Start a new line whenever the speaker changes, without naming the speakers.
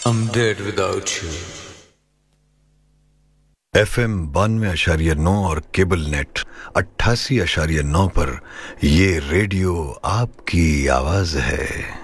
I'm dead without you.
FM 92.9 और cable net 88.9 पर ये रेडियो आपकी आवाज है।